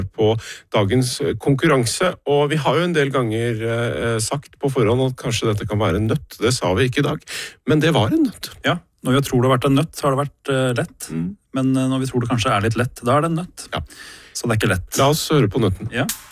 på dagens konkurranse, og vi har jo en del ganger sagt på forhånd at kanskje dette kan være en nøtt. Det sa vi ikke i dag, men det var en nøtt. Ja, når vi tror det har vært en nøtt, så har det vært lett. Men når vi tror det kanskje er litt lett, da er det en nøtt. Ja. Så det er ikke lett. La oss høre på nøtten. Ja.